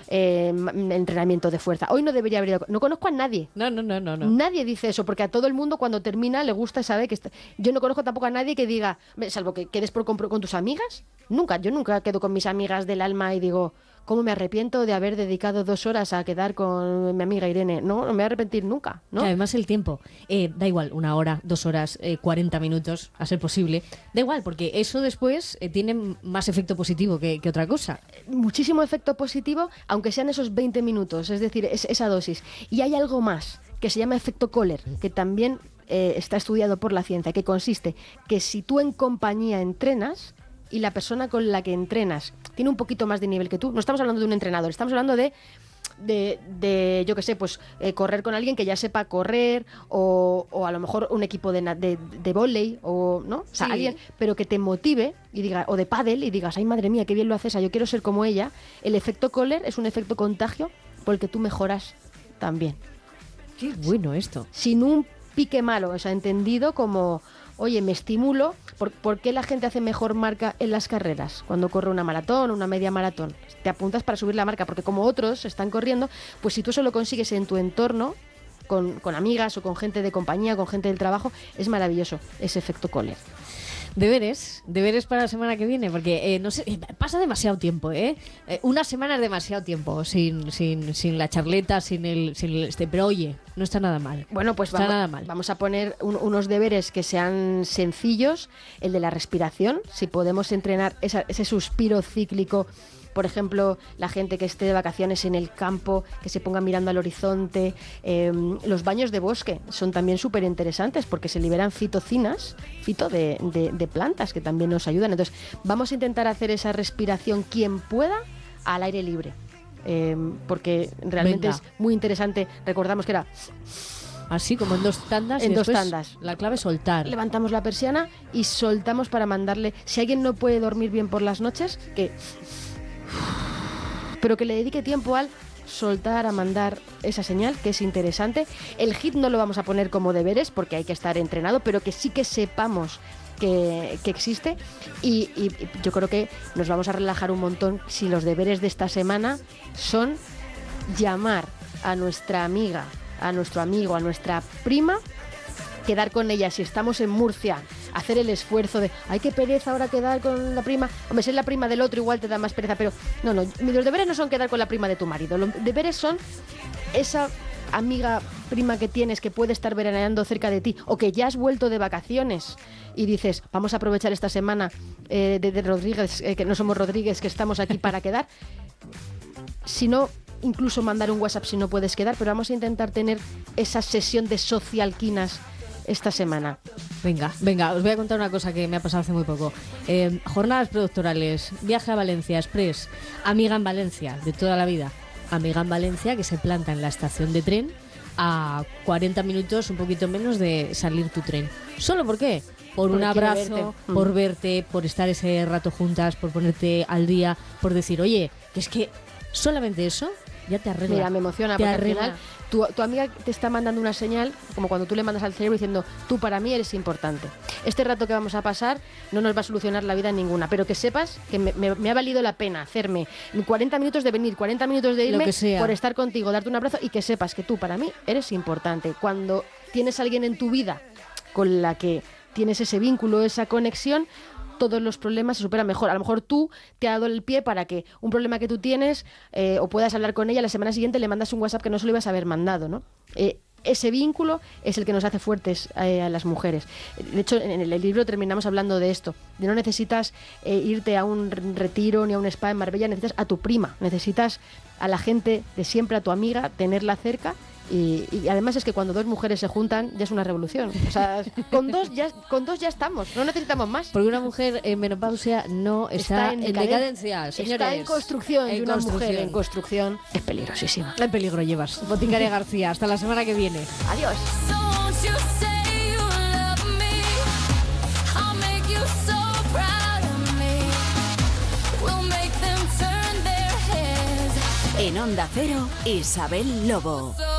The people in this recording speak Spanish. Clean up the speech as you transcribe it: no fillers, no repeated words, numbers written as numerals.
entrenamiento de fuerza. Hoy no debería haber ido. No conozco a nadie. No. Nadie dice eso, porque a todo el mundo cuando termina le gusta saber que... Yo no conozco tampoco a nadie que diga, salvo que quedes con tus amigas, yo nunca quedo con mis amigas del alma y digo, ¿cómo me arrepiento de haber dedicado 2 horas a quedar con mi amiga Irene? No me voy a arrepentir nunca, ¿no? Que además el tiempo, da igual, 1 hora, 2 horas, 40 minutos, a ser posible, da igual, porque eso después tiene más efecto positivo que otra cosa. Muchísimo efecto positivo, aunque sean esos 20 minutos, es decir, esa dosis. Y hay algo más, que se llama efecto Kohler, que también está estudiado por la ciencia, que consiste que si tú en compañía entrenas, y la persona con la que entrenas tiene un poquito más de nivel que tú, no estamos hablando de un entrenador, estamos hablando de yo qué sé, pues correr con alguien que ya sepa correr o a lo mejor un equipo de vóley o no, o sea, alguien, pero que te motive y diga, o de pádel y digas, ay madre mía, qué bien lo haces, yo quiero ser como ella. El efecto Kohler es un efecto contagio por el que tú mejoras también. Qué bueno esto. Sin un pique malo, o sea, entendido como, oye, me estimulo. ¿Por qué la gente hace mejor marca en las carreras? Cuando corre una maratón o una media maratón. Te apuntas para subir la marca, porque como otros están corriendo, pues si tú eso lo consigues en tu entorno, con amigas o con gente de compañía, con gente del trabajo, es maravilloso ese efecto Kohler. Deberes para la semana que viene, porque no sé, pasa demasiado tiempo, una semana es demasiado tiempo sin la charleta, pero oye, no está nada mal. Bueno, pues vamos a poner unos deberes que sean sencillos. El de la respiración, si podemos entrenar ese suspiro cíclico. Por ejemplo, la gente que esté de vacaciones en el campo, que se ponga mirando al horizonte. Los baños de bosque son también súper interesantes porque se liberan fitocinas, de plantas que también nos ayudan. Entonces, vamos a intentar hacer esa respiración quien pueda al aire libre. Porque realmente es muy interesante. Recordamos que era... Así como en 2 tandas. En 2 tandas. La clave es soltar. Levantamos la persiana y soltamos para mandarle... Si alguien no puede dormir bien por las noches, pero que le dedique tiempo al soltar, a mandar esa señal, que es interesante. El HIIT no lo vamos a poner como deberes porque hay que estar entrenado, pero que sí que sepamos que existe y yo creo que nos vamos a relajar un montón si los deberes de esta semana son llamar a nuestra amiga, a nuestro amigo, a nuestra prima, quedar con ella. Si estamos en Murcia, hacer el esfuerzo de, ay, qué pereza ahora quedar con la prima. Hombre, si es la prima del otro igual te da más pereza, pero no, los deberes no son quedar con la prima de tu marido. Los deberes son esa amiga, prima que tienes que puede estar veraneando cerca de ti o que ya has vuelto de vacaciones y dices, vamos a aprovechar esta semana de Rodríguez, que no somos Rodríguez, que estamos aquí para quedar. Si no, incluso mandar un WhatsApp si no puedes quedar, pero vamos a intentar tener esa sesión de socialquinas esta semana. Venga, os voy a contar una cosa que me ha pasado hace muy poco. Jornadas predoctorales, viaje a Valencia, Express, amiga en Valencia, de toda la vida. Amiga en Valencia que se planta en la estación de tren a 40 minutos, un poquito menos de salir tu tren. ¿Solo por qué? Por un abrazo, por verte, por estar ese rato juntas, por ponerte al día, por decir, oye, que es que solamente eso ya te arregla. Mira, me emociona porque al final tu amiga te está mandando una señal, como cuando tú le mandas al cerebro diciendo, tú para mí eres importante. Este rato que vamos a pasar no nos va a solucionar la vida ninguna, pero que sepas que me ha valido la pena hacerme 40 minutos de venir, 40 minutos de irme por estar contigo, darte un abrazo y que sepas que tú para mí eres importante. Cuando tienes a alguien en tu vida con la que tienes ese vínculo, esa conexión, todos los problemas se superan mejor. A lo mejor tú te has dado el pie para que un problema que tú tienes o puedas hablar con ella, la semana siguiente le mandas un WhatsApp que no se lo ibas a haber mandado, ¿no? Ese vínculo es el que nos hace fuertes a las mujeres. De hecho, en el libro terminamos hablando de esto. De no necesitas irte a un retiro ni a un spa en Marbella, necesitas a tu prima, necesitas a la gente de siempre, a tu amiga, tenerla cerca. Y además es que cuando 2 mujeres se juntan ya es una revolución. O sea, con dos ya estamos, no necesitamos más. Porque una mujer en menopausia no está en decadencia, señores. Está en construcción y una mujer en construcción es peligrosísima. En peligro llevas. Boticaria García, hasta la semana que viene. Adiós. En Onda Cero, Isabel Lobo.